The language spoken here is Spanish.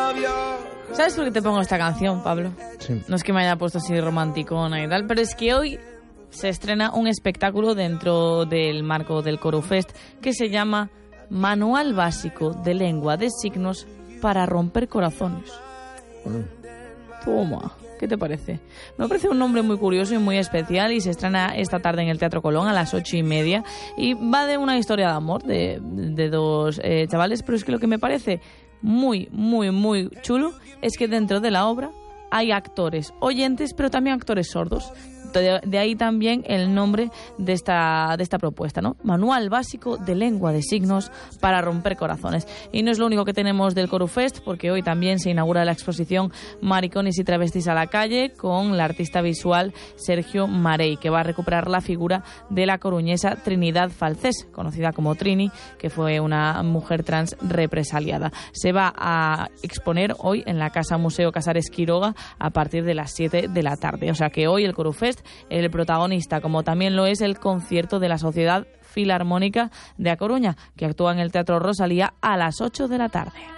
¿Sabes por qué te pongo esta canción, Pablo? Sí. No es que me haya puesto así romanticona y tal, pero es que hoy se estrena un espectáculo dentro del marco del Corufest que se llama Manual Básico de Lengua de Signos para Romper Corazones. Toma, ¿qué te parece? Me parece un nombre muy curioso y muy especial y se estrena esta tarde en el Teatro Colón a las 8:30 y va de una historia de amor de dos chavales, pero es que lo que me parece muy, muy, muy chulo es que dentro de la obra hay actores oyentes, pero también actores sordos. De ahí también el nombre de esta propuesta, ¿no? Manual Básico de Lengua de Signos para Romper Corazones. Y no es lo único que tenemos del Corufest, porque hoy también se inaugura la exposición Maricones y Travestis a la Calle con la artista visual Sergio Marey, que va a recuperar la figura de la coruñesa Trinidad Falcés, conocida como Trini, que fue una mujer trans represaliada. Se va a exponer hoy en la Casa Museo Casares Quiroga a partir de las 7 de la tarde. O sea que hoy el Corufest, el protagonista, como también lo es el concierto de la Sociedad Filarmónica de A Coruña, que actúa en el Teatro Rosalía a las 8 de la tarde.